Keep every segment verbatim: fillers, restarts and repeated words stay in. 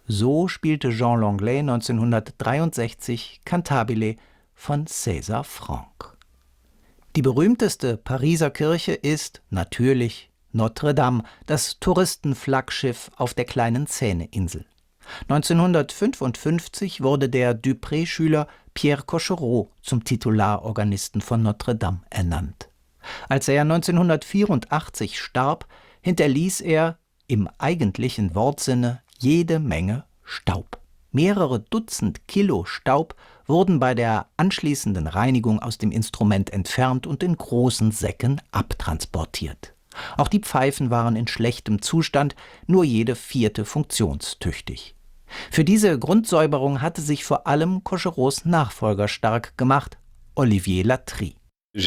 So spielte Jean Langlais neunzehnhundertdreiundsechzig Cantabile von César Franck. Die berühmteste Pariser Kirche ist natürlich Notre-Dame, das Touristenflaggschiff auf der kleinen Seine-Insel. neunzehnhundertfünfundfünfzig wurde der Dupré-Schüler Pierre Cochereau zum Titularorganisten von Notre-Dame ernannt. Als er neunzehnhundertvierundachtzig starb, hinterließ er im eigentlichen Wortsinne jede Menge Staub. Mehrere Dutzend Kilo Staub wurden bei der anschließenden Reinigung aus dem Instrument entfernt und in großen Säcken abtransportiert. Auch die Pfeifen waren in schlechtem Zustand, nur jede vierte funktionstüchtig. Für diese Grundsäuberung hatte sich vor allem Cochereaus Nachfolger stark gemacht, Olivier Latry. Ich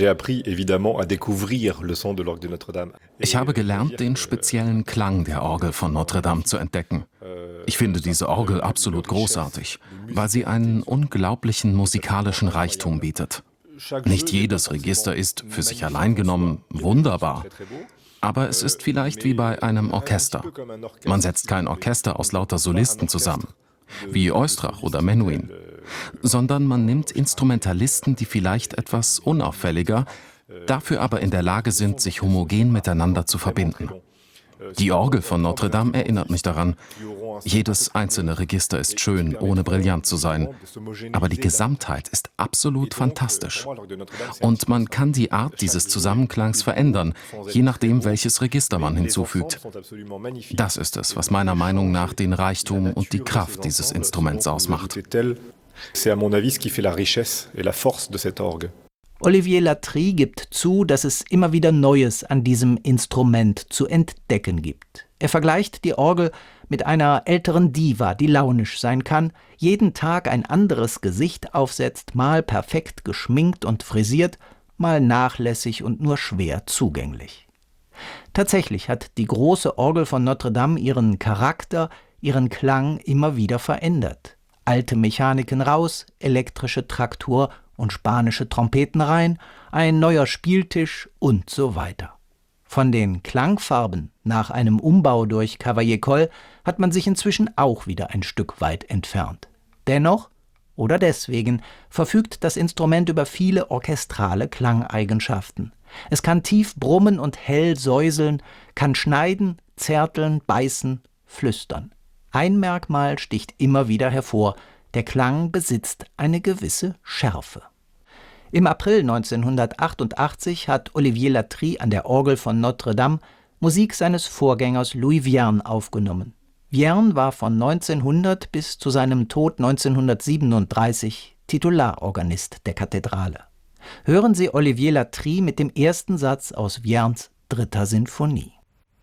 habe gelernt, den speziellen Klang der Orgel von Notre-Dame zu entdecken. Ich finde diese Orgel absolut großartig, weil sie einen unglaublichen musikalischen Reichtum bietet. Nicht jedes Register ist, für sich allein genommen, wunderbar. Aber es ist vielleicht wie bei einem Orchester. Man setzt kein Orchester aus lauter Solisten zusammen, wie Oistrach oder Menuhin, sondern man nimmt Instrumentalisten, die vielleicht etwas unauffälliger, dafür aber in der Lage sind, sich homogen miteinander zu verbinden. Die Orgel von Notre-Dame erinnert mich daran. Jedes einzelne Register ist schön, ohne brillant zu sein. Aber die Gesamtheit ist absolut fantastisch. Und man kann die Art dieses Zusammenklangs verändern, je nachdem, welches Register man hinzufügt. Das ist es, was meiner Meinung nach den Reichtum und die Kraft dieses Instruments ausmacht. Olivier Latry gibt zu, dass es immer wieder Neues an diesem Instrument zu entdecken gibt. Er vergleicht die Orgel mit einer älteren Diva, die launisch sein kann, jeden Tag ein anderes Gesicht aufsetzt, mal perfekt geschminkt und frisiert, mal nachlässig und nur schwer zugänglich. Tatsächlich hat die große Orgel von Notre-Dame ihren Charakter, ihren Klang immer wieder verändert. Alte Mechaniken raus, elektrische Traktur und spanische Trompeten rein, ein neuer Spieltisch und so weiter. Von den Klangfarben nach einem Umbau durch Cavaillé-Coll hat man sich inzwischen auch wieder ein Stück weit entfernt. Dennoch, oder deswegen, verfügt das Instrument über viele orchestrale Klangeigenschaften. Es kann tief brummen und hell säuseln, kann schneiden, zärteln, beißen, flüstern. Ein Merkmal sticht immer wieder hervor: der Klang besitzt eine gewisse Schärfe. Im April neunzehnhundertachtundachtzig hat Olivier Latry an der Orgel von Notre-Dame Musik seines Vorgängers Louis Vierne aufgenommen. Vierne war von neunzehnhundert bis zu seinem Tod neunzehnhundertsiebenunddreißig Titularorganist der Kathedrale. Hören Sie Olivier Latry mit dem ersten Satz aus Viernes dritter Sinfonie.